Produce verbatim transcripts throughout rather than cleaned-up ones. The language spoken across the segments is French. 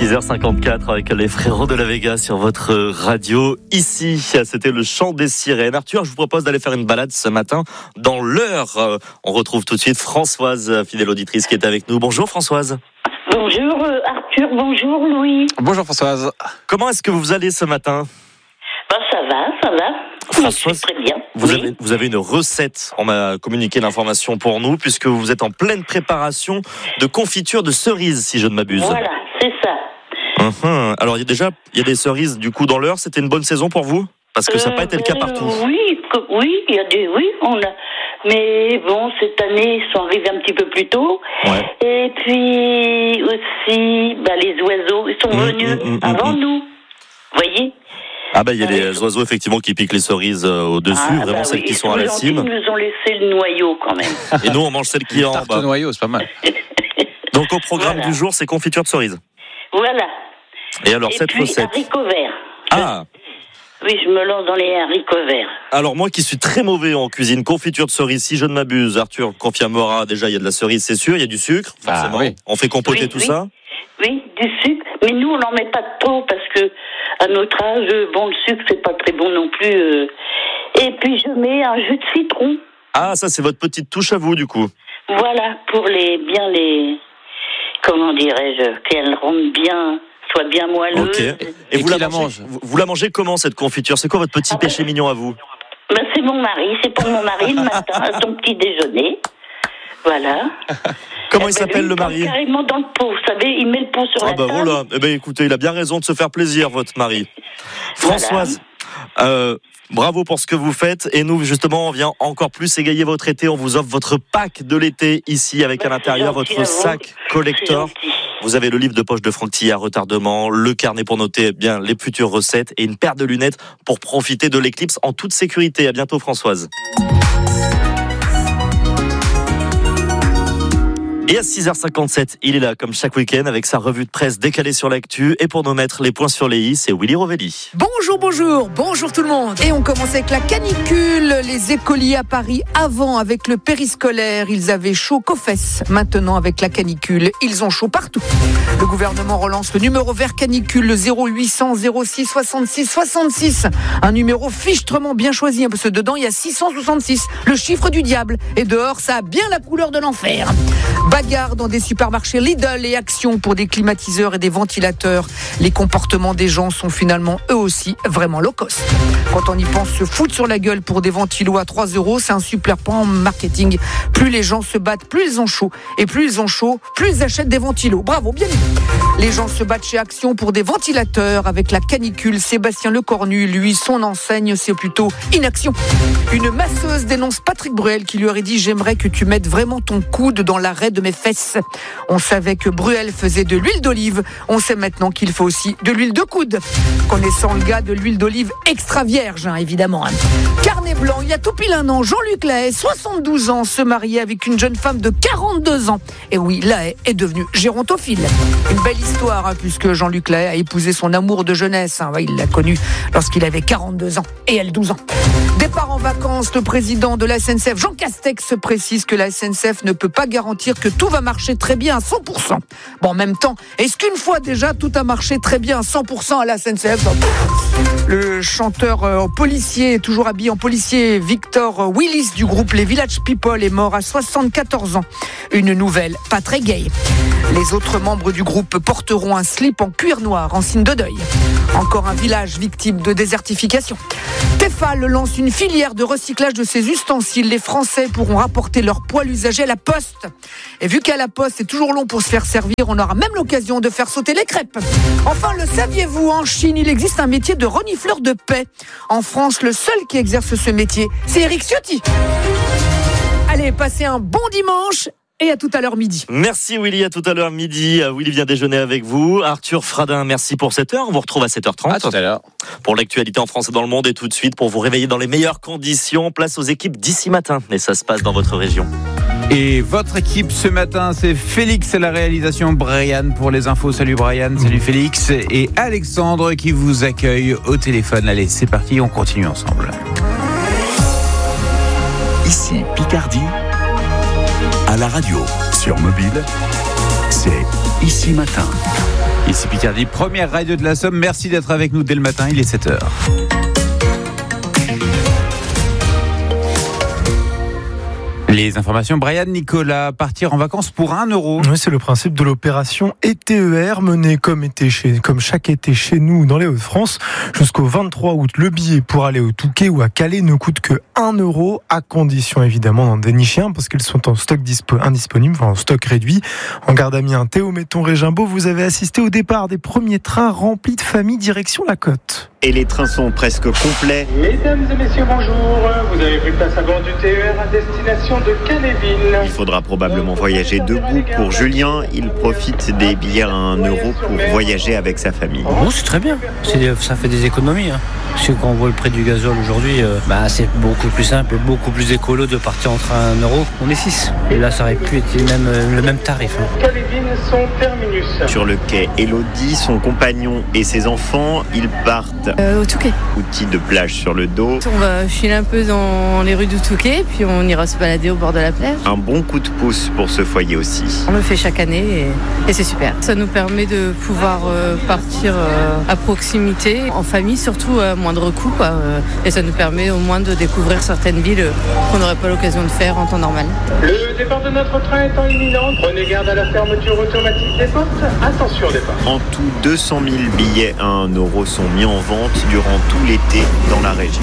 six heures cinquante-quatre avec les frérots de la Vega sur votre radio. Ici, c'était le chant des sirènes. Arthur, je vous propose d'aller faire une balade ce matin dans l'Eure. On retrouve tout de suite Françoise, fidèle auditrice, qui est avec nous. Bonjour Françoise. Bonjour Arthur, bonjour Louis. Bonjour Françoise. Comment est-ce que vous allez ce matin ? Ben, ça va, ça va. Françoise, très bien. Vous, oui. avez, vous avez une recette, on m'a communiqué l'information pour nous, puisque vous êtes en pleine préparation de confiture de cerises, si je ne m'abuse. Voilà, c'est ça. Uhum. Alors il y a déjà il y a des cerises du coup dans l'Eure, c'était une bonne saison pour vous ? Parce que ça n'a pas été le cas Euh, partout. Oui, que- oui, il y a des, oui, on a. Mais bon, cette année, ils sont arrivés un petit peu plus tôt. Ouais. Et puis aussi, bah, les oiseaux, ils sont Mmh, venus mmh, mmh, avant mmh. nous. Vous voyez ? Ah bah il y a Ah oui. les oiseaux effectivement qui piquent les cerises euh, au-dessus, Ah, vraiment bah celles oui, qui ils sont à la gentils, cime. Ils nous ont laissé le noyau quand même. Et nous on mange celles qui est en Tarte bas. au noyau, c'est pas mal. Donc au programme Voilà. du jour, c'est confiture de cerises. Voilà. Et alors Et cette puis, recette. haricots verts. Ah, Oui, je me lance dans les haricots verts. alors moi qui suis très mauvais en cuisine, confiture de cerises, si je ne m'abuse, Arthur confirmera, déjà il y a de la cerise, c'est sûr, il y a du sucre, forcément. Ah, oui. On fait compoter Oui, tout oui. ça. Oui, du sucre. Mais nous, on n'en met pas trop parce que, à notre âge, bon, le sucre, c'est pas très bon non plus. euh. Et puis, je mets un jus de citron. Ah, ça c'est votre petite touche à vous du coup. Voilà, pour les, bien les, comment dirais-je, qu'elles rendent bien, soient bien moelleuses. Ok. Et, Et vous qui la, la mangez, mange vous, vous la mangez comment cette confiture ? C'est quoi votre petit Ah ben- péché mignon à vous ? Ben, c'est mon mari, c'est pour mon mari le matin, à son petit déjeuner. Voilà. Comment Eh il ben, s'appelle lui, le il prend mari ? carrément dans le pot, vous savez, il met le pot sur Ah la bah table. voilà, eh ben écoutez, il a bien raison de se faire plaisir, votre mari. Françoise, euh, bravo pour ce que vous faites. Et nous, justement, on vient encore plus égayer votre été. On vous offre votre pack de l'été ici, avec Bah, à l'intérieur c'est gentil votre à vous. sac collector. C'est gentil. Vous avez le livre de poche de Franck Tillard, retardement, le carnet pour noter bien les futures recettes et une paire de lunettes pour profiter de l'éclipse en toute sécurité. À bientôt, Françoise. Et à six heures cinquante-sept, il est là comme chaque week-end avec sa revue de presse décalée sur l'actu. Et pour nous mettre les points sur les i, c'est Willy Rovelli. Bonjour, bonjour, bonjour tout le monde. Et on commence avec la canicule. Les écoliers à Paris, avant avec le périscolaire, ils avaient chaud qu'aux fesses. Maintenant avec la canicule, ils ont chaud partout. Le gouvernement relance le numéro vert canicule, le zéro huit cents zéro six soixante-six soixante-six. Un numéro fichtrement bien choisi, parce que dedans il y a six cent soixante-six, le chiffre du diable. Et dehors, ça a bien la couleur de l'enfer. Bagarre dans des supermarchés Lidl et Action pour des climatiseurs et des ventilateurs. Les comportements des gens sont finalement eux aussi vraiment low cost. Quand on y pense, se foutre sur la gueule pour des ventilos à trois euros, c'est un super point en marketing. Plus les gens se battent, plus ils ont chaud. Et plus ils ont chaud, plus ils achètent des ventilos. Bravo, bien dit. Les gens se battent chez Action pour des ventilateurs avec la canicule. Sébastien Lecornu, lui, son enseigne, c'est plutôt inaction. Une masseuse dénonce Patrick Bruel qui lui aurait dit « J'aimerais que tu mettes vraiment ton coude dans l'arrêt de mes fesses ». On savait que Bruel faisait de l'huile d'olive. On sait maintenant qu'il faut aussi de l'huile de coude. Connaissant le gars de l'huile d'olive extra vierge, hein, évidemment. Hein. Carnet blanc, il y a tout pile un an, Jean-Luc Lahaye, soixante-douze ans, se mariait avec une jeune femme de quarante-deux ans. Et oui, Lahaye est devenu gérontophile. Une belle histoire, hein, puisque Jean-Luc Lahaye a épousé son amour de jeunesse. Hein. Ouais, il l'a connu lorsqu'il avait quarante-deux ans et elle douze ans. Départ en vacances, le président de la S N C F, Jean Castex, précise que la S N C F ne peut pas garantir que tout va marcher très bien à cent pour cent. Bon, en même temps, est-ce qu'une fois déjà tout a marché très bien à cent pour cent à la S N C F ? Le chanteur euh, policier, toujours habillé en policier, Victor Willis du groupe Les Village People est mort à soixante-quatorze ans. Une nouvelle pas très gaie. Les autres membres du groupe porteront un slip en cuir noir en signe de deuil. Encore un village victime de désertification. Tefal lance une filière de recyclage de ses ustensiles. Les Français pourront rapporter leur poêle usagé à la poste. Et vu qu'à la poste c'est toujours long pour se faire servir, on aura même l'occasion de faire sauter les crêpes. Enfin, le saviez-vous, en Chine, il existe un métier de renifleur de paix. En France, le seul qui exerce ce métier, c'est Éric Ciotti. Allez, passez un bon dimanche. Et à tout à l'heure midi. Merci Willy, à tout à l'heure midi. Willy vient déjeuner avec vous. Arthur Fradin, merci pour cette heure. On vous retrouve à sept heures trente. À tout à l'heure. Pour l'actualité en France et dans le monde. Et tout de suite, pour vous réveiller dans les meilleures conditions, place aux équipes d'ici matin. Et ça se passe dans votre région. Et votre équipe ce matin, c'est Félix à la réalisation, Brian pour les infos. Salut Brian, salut Félix. Et Alexandre qui vous accueille au téléphone. Allez, c'est parti, on continue ensemble. Ici Picardie, à la radio, sur mobile, c'est Ici Matin. Ici Picardie, première radio de la Somme. Merci d'être avec nous dès le matin, il est sept heures. Les informations, Brian Nicolas, partir en vacances pour un euro. Oui, c'est le principe de l'opération E T E R, menée comme, été chez, comme chaque été chez nous dans les Hauts-de-France. Jusqu'au vingt-trois août, le billet pour aller au Touquet ou à Calais ne coûte que un euro, à condition évidemment d'en dénicher un, parce qu'ils sont en stock dispo, indisponible, enfin en stock réduit. En gare d'Amiens, Théo Metton-Régimbault, vous avez assisté au départ des premiers trains remplis de familles direction la côte. Et les trains sont presque complets. Mesdames et messieurs, bonjour. Vous avez pris place à bord du T E R à destination de Calais-Ville. Il faudra probablement voyager debout. Pour Julien, il profite des billets à un euro pour voyager avec sa famille. Bon, c'est très bien. C'est, ça fait des économies. Hein. Parce que quand on voit le prix du gazole aujourd'hui, euh, bah, c'est beaucoup plus simple et beaucoup plus écolo de partir entre un euro. On est six. Et là, ça aurait pu être le même, le même tarif. Hein. Calais-Ville, son terminus. Sur le quai, Elodie, son compagnon et ses enfants, ils partent. Euh, au Touquet. Outils de plage sur le dos. On va filer un peu dans les rues du Touquet, puis on ira se balader au bord de la plage. Un bon coup de pouce pour ce foyer aussi. On le fait chaque année et, et c'est super. Ça nous permet de pouvoir euh, partir euh, à proximité, en famille surtout à moindre coût. Quoi, euh, et ça nous permet au moins de découvrir certaines villes euh, qu'on n'aurait pas l'occasion de faire en temps normal. Le départ de notre train étant imminent, prenez garde à la fermeture automatique des portes. Attention au départ. En tout, deux cent mille billets à un euro sont mis en vente durant tout l'été dans la région.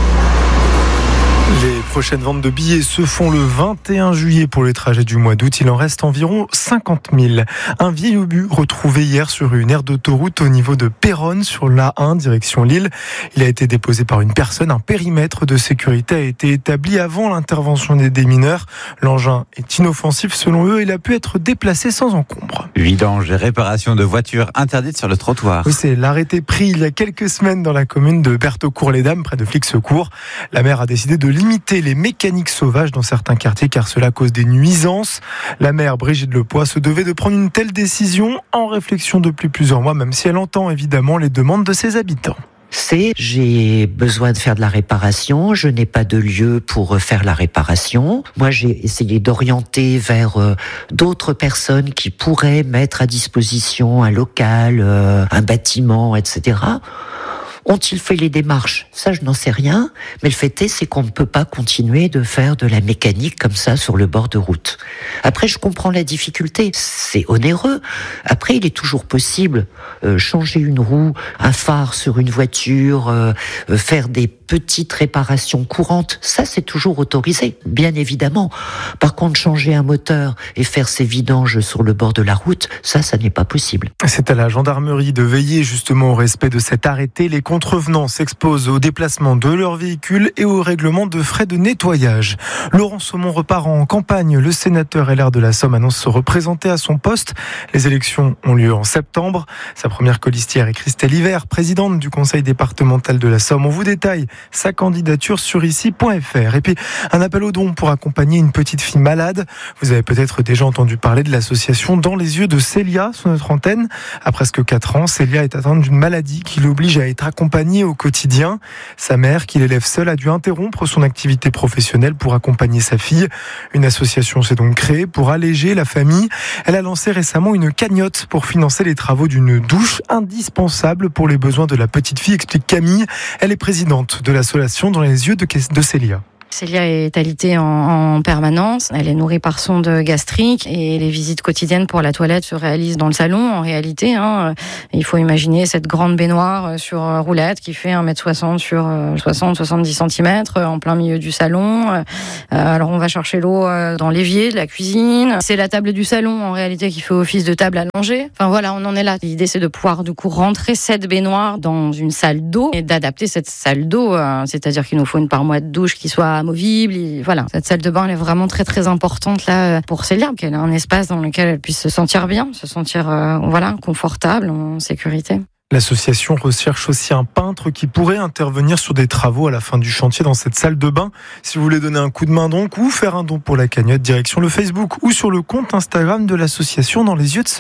Les prochaines ventes de billets se font le vingt et un juillet pour les trajets du mois d'août. Il en reste environ cinquante mille. Un vieil obus retrouvé hier sur une aire d'autoroute au niveau de Péronne sur l'A un direction Lille. Il a été déposé par une personne. Un périmètre de sécurité a été établi avant l'intervention des démineurs. L'engin est inoffensif selon eux. Il a pu être déplacé sans encombre. Vidange et réparation de voitures interdites sur le trottoir. Oui, c'est l'arrêté pris il y a quelques semaines dans la commune de Bertaucourt-les-Dames, près de Flix-Secours. La maire a décidé de limiter les mécaniques sauvages dans certains quartiers car cela cause des nuisances. La maire Brigitte Lepoix se devait de prendre une telle décision en réflexion depuis plusieurs mois, même si elle entend évidemment les demandes de ses habitants. C'est j'ai besoin de faire de la réparation, je n'ai pas de lieu pour faire la réparation. Moi, j'ai essayé d'orienter vers euh, d'autres personnes qui pourraient mettre à disposition un local, euh, un bâtiment, et cetera. Ont-ils fait les démarches ? Ça, je n'en sais rien. Mais le fait est, c'est qu'on ne peut pas continuer de faire de la mécanique comme ça sur le bord de route. Après, je comprends la difficulté. C'est onéreux. Après, il est toujours possible euh, changer une roue, un phare sur une voiture, euh, euh, faire des petites réparations courantes. Ça, c'est toujours autorisé, bien évidemment. Par contre, changer un moteur et faire ses vidanges sur le bord de la route, ça, ça n'est pas possible. C'est à la gendarmerie de veiller justement au respect de cet arrêté. Les contrevenants s'exposent au déplacement de leurs véhicules et au règlement de frais de nettoyage. Laurent Somon repart en campagne. Le sénateur L R de la Somme annonce se représenter à son poste. Les élections ont lieu en septembre. Sa première colistière est Christelle Hiver, présidente du conseil départemental de la Somme. On vous détaille sa candidature sur ici point f r. Et puis, un appel aux dons pour accompagner une petite fille malade. Vous avez peut-être déjà entendu parler de l'association Dans les yeux de Célia sur notre antenne. À presque quatre ans, Célia est atteinte d'une maladie qui l'oblige à être accompagnée au quotidien. Sa mère, qui l'élève seule, a dû interrompre son activité professionnelle pour accompagner sa fille. Une association s'est donc créée pour alléger la famille. Elle a lancé récemment une cagnotte pour financer les travaux d'une douche indispensable pour les besoins de la petite fille, explique Camille. Elle est présidente de l'association Dans les yeux de, de Célia. Célia est alitée en, en permanence, elle est nourrie par sonde gastrique et les visites quotidiennes pour la toilette se réalisent dans le salon. En réalité, hein, il faut imaginer cette grande baignoire sur roulette qui fait un mètre soixante sur soixante à soixante-dix centimètres en plein milieu du salon. Alors on va chercher l'eau dans l'évier de la cuisine. C'est la table du salon en réalité qui fait office de table allongée. Enfin voilà, on en est là. L'idée c'est de pouvoir du coup rentrer cette baignoire dans une salle d'eau et d'adapter cette salle d'eau. C'est-à-dire qu'il nous faut une paroi de douche qui soit amovible. Et voilà, cette salle de bain elle est vraiment très très importante là pour Célia, qu'elle a un espace dans lequel elle puisse se sentir bien, se sentir euh, voilà confortable, en sécurité. L'association recherche aussi un peintre qui pourrait intervenir sur des travaux à la fin du chantier dans cette salle de bain. Si vous voulez donner un coup de main donc ou faire un don pour la cagnotte, direction le Facebook ou sur le compte Instagram de l'association Dans les yeux de Célia.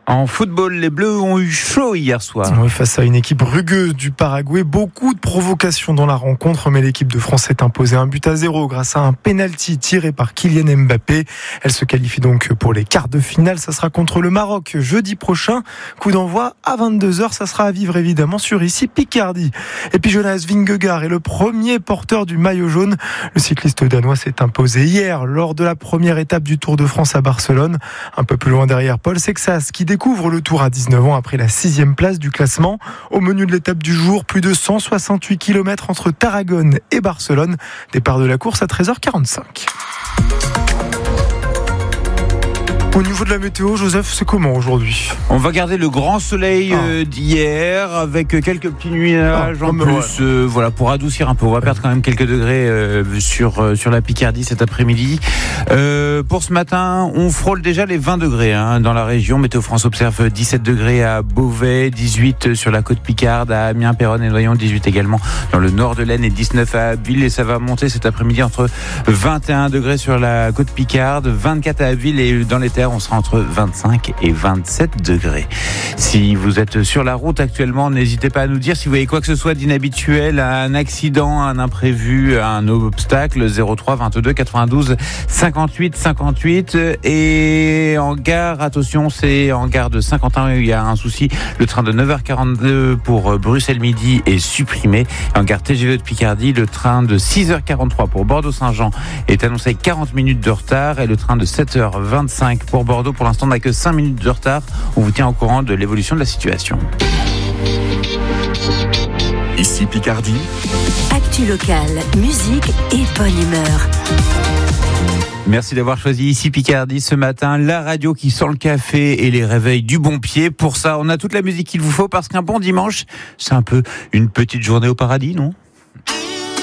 En football, les Bleus ont eu chaud hier soir. Oui, face à une équipe rugueuse du Paraguay, beaucoup de provocations dans la rencontre, mais l'équipe de France s'est imposée un but à zéro grâce à un penalty tiré par Kylian Mbappé. Elle se qualifie donc pour les quarts de finale. Ça sera contre le Maroc jeudi prochain. Coup d'envoi à vingt-deux heures. Ça sera à vivre évidemment sur Ici Picardie. Et puis Jonas Vingegaard est le premier porteur du maillot jaune. Le cycliste danois s'est imposé hier lors de la première étape du Tour de France à Barcelone. Un peu plus loin derrière, Paul Sexas qui découvre le Tour à dix-neuf ans après la sixième place du classement. Au menu de l'étape du jour, plus de cent soixante-huit kilomètres entre Tarragone et Barcelone. Départ de la course à treize heures quarante-cinq. Au niveau de la météo, Joseph, c'est comment aujourd'hui ? On va garder le grand soleil ah. euh, d'hier avec quelques petits nuages ah, en plus, ouais. euh, voilà, pour adoucir un peu. On va perdre quand même quelques degrés euh, sur euh, sur la Picardie cet après-midi. Euh, pour ce matin, on frôle déjà les vingt degrés hein, dans la région. Météo France observe dix-sept degrés à Beauvais, dix-huit sur la côte Picarde, à Amiens, Péronne et Noyon, dix-huit également dans le nord de l'Aisne et dix-neuf à Abbeville. Et ça va monter cet après-midi entre vingt et un degrés sur la côte Picarde, vingt-quatre à Abbeville et dans les terres, on sera entre vingt-cinq et vingt-sept degrés. Si vous êtes sur la route actuellement, n'hésitez pas à nous dire si vous voyez quoi que ce soit d'inhabituel, un accident, un imprévu, un obstacle. Zéro trois vingt-deux quatre-vingt-douze cinquante-huit cinquante-huit. Et en gare, attention, c'est en gare de Saint-Quentin, il y a un souci. Le train de neuf heures quarante-deux pour Bruxelles Midi est supprimé. En gare T G V de Picardie, le train de six heures quarante-trois pour Bordeaux-Saint-Jean est annoncé quarante minutes de retard et le train de sept heures vingt-cinq pour Bordeaux, pour l'instant, n'a que cinq minutes de retard. On vous tient au courant de l'évolution de la situation. Ici Picardie. Actu locale, musique et bonne humeur. Merci d'avoir choisi Ici Picardie ce matin, la radio qui sent le café et les réveils du bon pied. Pour ça, on a toute la musique qu'il vous faut parce qu'un bon dimanche, c'est un peu une petite journée au paradis, non ?